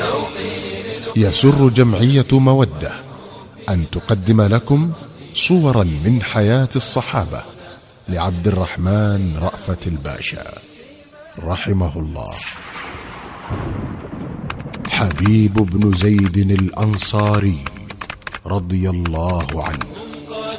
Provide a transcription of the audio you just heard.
يسر جمعية مودة أن تقدم لكم صورا من حياة الصحابة لعبد الرحمن رأفت الباشا رحمه الله. حبيب بن زيد الأنصاري رضي الله عنه.